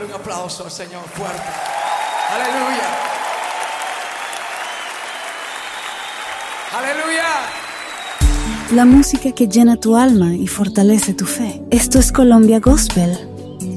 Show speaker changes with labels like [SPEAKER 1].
[SPEAKER 1] un aplauso al Señor fuerte. Aleluya. Aleluya.
[SPEAKER 2] La música que llena tu alma y fortalece tu fe. Esto es Colombia Gospel